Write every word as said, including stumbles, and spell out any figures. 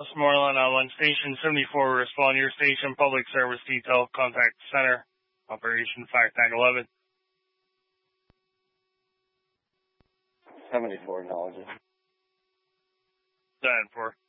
Westmoreland on one station, seventy-four, respond your station, public service detail, contact center, operation five nine eleven. seventy-four, acknowledges. Nine four.